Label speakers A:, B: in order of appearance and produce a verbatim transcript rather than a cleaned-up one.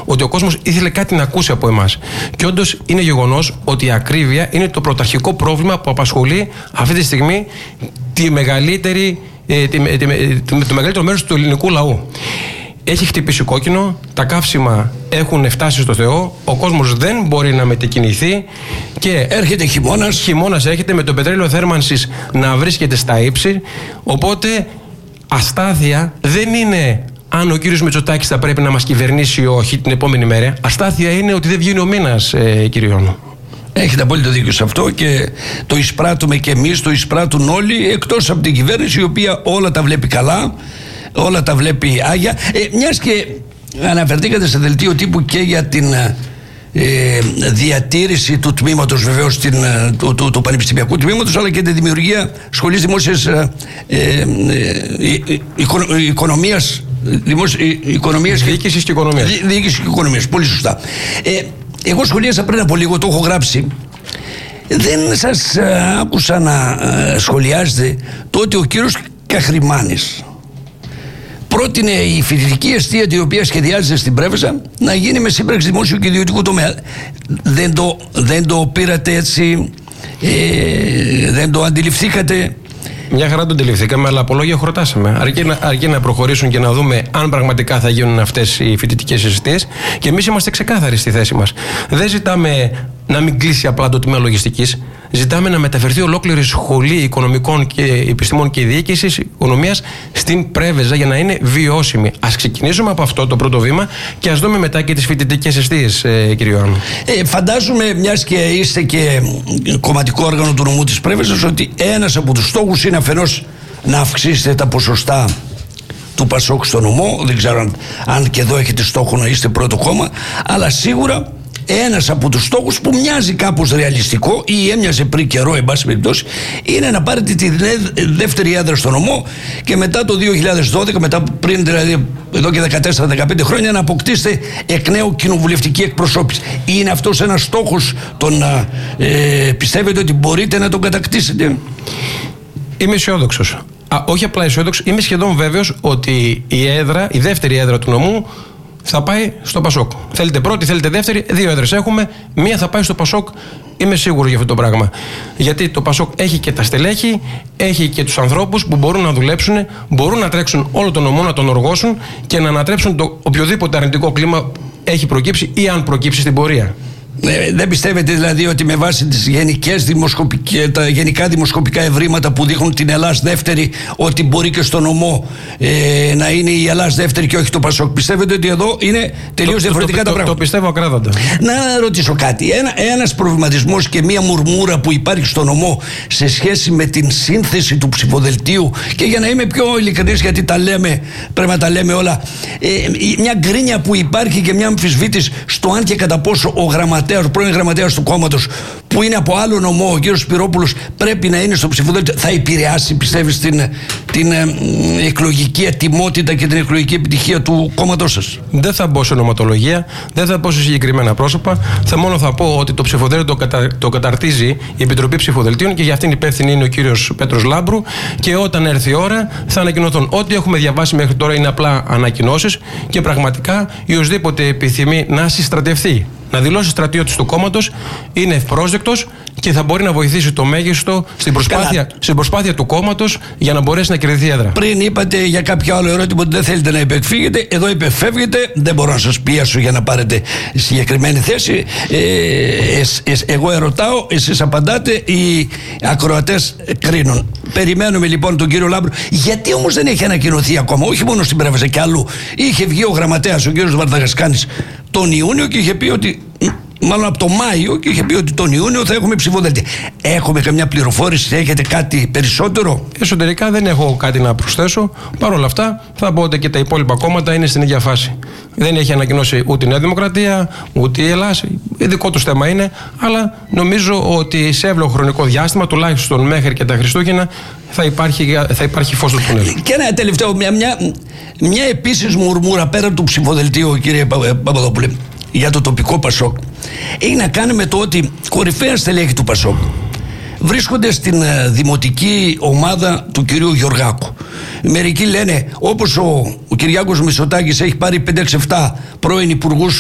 A: ότι ο κόσμος ήθελε κάτι να ακούσει από εμάς. Και όντως είναι γεγονός ότι η ακρίβεια είναι το πρωταρχικό πρόβλημα που απασχολεί αυτή τη στιγμή τη μεγαλύτερη, ε, τη, τη, τη, τη, το μεγαλύτερο μέρος του ελληνικού λαού. Έχει χτυπήσει κόκκινο, τα καύσιμα έχουν φτάσει στο Θεό, ο κόσμος δεν μπορεί να μετακινηθεί και
B: έρχεται χειμώνας.
A: Χειμώνας έρχεται με το πετρέλαιο θέρμανσης να βρίσκεται στα ύψη. Οπότε αστάθεια δεν είναι αν ο κύριος Μητσοτάκης θα πρέπει να μας κυβερνήσει ή όχι την επόμενη μέρα. Αστάθεια είναι ότι δεν βγαίνει ο μήνας, ε, κύριε Ιωάννου.
B: Έχετε απόλυτο δίκιο σε αυτό και το εισπράττουμε και εμείς, το εισπράττουν όλοι, εκτός από την κυβέρνηση η οποία όλα τα βλέπει καλά, όλα τα βλέπει άγια. Ε, μιας και αναφερθήκατε σε δελτίο τύπου και για την ε, διατήρηση του τμήματος, βεβαίως την, του, του, του πανεπιστημιακού τμήματος, αλλά και τη δημιουργία σχολής δημόσιας ε, ε, ε, οικο, οικονομίας, δημόσια, οικονομίας
A: διοίκησης και οικονομίας.
B: Διοίκησης και οικονομίας, πολύ σωστά. Ε, εγώ σχολίασα πριν από λίγο, το έχω γράψει. Δεν σας ε, άκουσα να ε, σχολιάζετε το ότι ο κύριος Καχρημάνης πρότεινε η φοιτητική εστίαση η οποία σχεδιάζεται στην Πρέβεζα να γίνει με σύμπραξη δημόσιου και ιδιωτικού τομέα. Δεν το, δεν το πήρατε έτσι, ε, δεν το αντιληφθήκατε?
A: Μια χαρά το αντιληφθήκαμε, αλλά από λόγια χορτάσαμε. Αρκεί να, αρκεί να προχωρήσουν και να δούμε αν πραγματικά θα γίνουν αυτές οι φοιτητικές εστίες. Και εμείς είμαστε ξεκάθαροι στη θέση μας. Δεν ζητάμε να μην κλείσει απλά το τμήμα λογιστικής. Ζητάμε να μεταφερθεί ολόκληρη σχολή οικονομικών και επιστημών και διοίκησης οικονομίας στην Πρέβεζα για να είναι βιώσιμη. Ας ξεκινήσουμε από αυτό το πρώτο βήμα και ας δούμε μετά και τις φοιτητικές εστίες, ε, κύριε Ιωάννου.
B: Ε, φαντάζομαι, μιας και είστε και κομματικό όργανο του νομού της Πρέβεζας, ότι ένας από τους στόχους είναι αφενός να αυξήσετε τα ποσοστά του Πασόκ στο νομό. Δεν ξέρω αν, αν και εδώ έχετε στόχο να είστε πρώτο κόμμα, αλλά σίγουρα ένας από τους στόχους που μοιάζει κάπως ρεαλιστικό ή έμοιαζε πριν καιρό, εν πάση περιπτώσει, είναι να πάρετε τη δεύτερη έδρα στο νομό και μετά το δύο χιλιάδες δώδεκα, μετά πριν δηλαδή εδώ και δεκατέσσερα δεκαπέντε χρόνια, να αποκτήσετε εκ νέου κοινοβουλευτική εκπροσώπηση. Είναι αυτός ένας στόχος, τον ε, πιστεύετε ότι μπορείτε να τον κατακτήσετε?
A: Είμαι αισιόδοξος. Α, όχι απλά αισιόδοξος, είμαι σχεδόν βέβαιος ότι η έδρα, η δεύτερη έδρα του νομού θα πάει στο Πασόκ. Θέλετε πρώτη, θέλετε δεύτερη, δύο έδρες έχουμε. Μία θα πάει στο Πασόκ, είμαι σίγουρος για αυτό το πράγμα. Γιατί το Πασόκ έχει και τα στελέχη, έχει και τους ανθρώπους που μπορούν να δουλέψουν, μπορούν να τρέξουν όλο τον νομό, να τον οργώσουν και να ανατρέψουν το οποιοδήποτε αρνητικό κλίμα έχει προκύψει ή αν προκύψει στην πορεία.
B: Ε, δεν πιστεύετε δηλαδή ότι με βάση τις γενικές δημοσκοπικές, τα γενικά δημοσκοπικά ευρήματα που δείχνουν την Ελλάς δεύτερη, ότι μπορεί και στο νομό ε, να είναι η Ελλάς δεύτερη και όχι το Πασόκ? Πιστεύετε ότι εδώ είναι τελείως διαφορετικά
A: το,
B: τα
A: το,
B: πράγματα?
A: Το, το πιστεύω ακράδαντα.
B: Να ρωτήσω κάτι. Ένα, ένας προβληματισμός και μία μουρμούρα που υπάρχει στο νομό σε σχέση με την σύνθεση του ψηφοδελτίου, και για να είμαι πιο ειλικρινής, γιατί τα λέμε, πρέπει να τα λέμε όλα, ε, μια γκρίνια που υπάρχει και μια αμφισβήτηση στο αν και κατά πόσο ο γραμματέας, ο πρώην γραμματέας του κόμματος, που είναι από άλλο νομό, ο κύριος Σπυρόπουλος, πρέπει να είναι στο ψηφοδέλτιο, θα επηρεάσει, πιστεύεις, την, την ε, εκλογική ετοιμότητα και την εκλογική επιτυχία του κόμματός σας?
A: Δεν θα μπω σε ονοματολογία, δεν θα μπω σε συγκεκριμένα πρόσωπα. Θα μόνο θα πω ότι το ψηφοδέλτιο το, κατα, το καταρτίζει η Επιτροπή Ψηφοδελτίων και για αυτήν υπεύθυνη είναι ο κύριος Πέτρος Λάμπρου. Και όταν έρθει η ώρα θα ανακοινωθούν. Ό,τι έχουμε διαβάσει μέχρι τώρα είναι απλά ανακοινώσεις και πραγματικά ή οσδήποτε επιθυμεί να συστρατευτεί, να δηλώσει στρατιώτης του κόμματος, είναι ευπρόσδεκτος και θα μπορεί να βοηθήσει το μέγιστο στην προσπάθεια, στην προσπάθεια του κόμματος για να μπορέσει να κερδιθεί έδρα.
B: Πριν είπατε για κάποιο άλλο ερώτημα ότι δεν θέλετε να υπεκφύγετε, εδώ υπεφεύγετε, δεν μπορώ να σας πιέσω για να πάρετε συγκεκριμένη θέση. Ε, εσ, εσ, εγώ ερωτάω, εσείς απαντάτε, οι ακροατές κρίνουν. Περιμένουμε λοιπόν τον κύριο Λάμπρο. Γιατί όμως δεν έχει ανακοινωθεί ακόμα, όχι μόνο στην Πρέβεζα και αλλού? Είχε βγει ο γραμματέας, ο κύριος Βαρδαγασκάνης, τον Ιούνιο και είχε πει ότι, μάλλον από το Μάιο, και είχε πει ότι τον Ιούνιο θα έχουμε ψηφοδέλτια. Έχουμε καμιά πληροφόρηση, έχετε κάτι περισσότερο?
A: Εσωτερικά δεν έχω κάτι να προσθέσω. Παρ' όλα αυτά θα πω ότι και τα υπόλοιπα κόμματα είναι στην ίδια φάση. Δεν έχει ανακοινώσει ούτε η Νέα Δημοκρατία, ούτε η Ελλάς. Δικό του θέμα είναι, αλλά νομίζω ότι σε εύλογο χρονικό διάστημα, τουλάχιστον μέχρι και τα Χριστούγεννα, θα υπάρχει, θα υπάρχει φως του τουνέλ.
B: Και ένα τελευταίο, μια, μια, μια επίσης μουρμούρα πέρα του ψηφοδελτίου, κύριε Παπαδόπουλε, για το τοπικό Πασόκ, έχει να κάνει με το ότι κορυφαία στελέχη του Πασόκ βρίσκονται στην δημοτική ομάδα του κυρίου Γεωργάκου. Μερικοί λένε, όπως ο, ο Κυριάκος Μητσοτάκης έχει πάρει πέντε έξι επτά πρώην υπουργούς